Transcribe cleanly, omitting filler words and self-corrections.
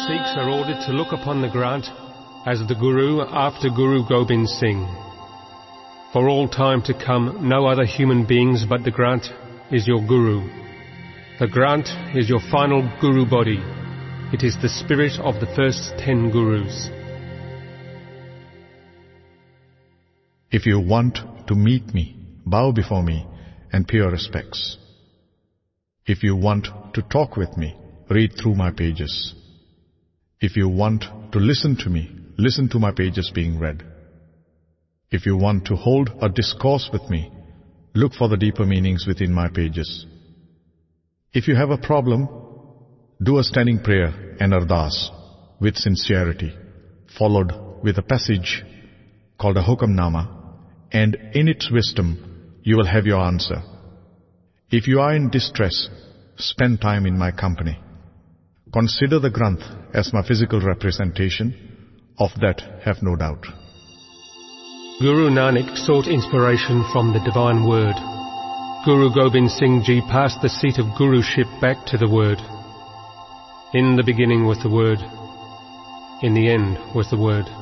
Sikhs are ordered to look upon the Granth as the Guru after Guru Gobind Singh. For all time to come, no other human beings but the Granth is your Guru. The Granth is your final Guru body. It is the spirit of the first 10 Gurus. If you want to meet me, bow before me and pay your respects. If you want to talk with me, read through my pages. If you want to listen to me, listen to my pages being read. If you want to hold a discourse with me, look for the deeper meanings within my pages. If you have a problem, do a standing prayer and ardas with sincerity, followed with a passage called a Hukamnama, and in its wisdom you will have your answer. If you are in distress, spend time in my company. Consider the Granth as my physical representation. Of that have no doubt. Guru Nanak sought inspiration from the divine word. Guru Gobind Singh Ji passed the seat of Guruship back to the word. In the beginning was the word. In the end was the word.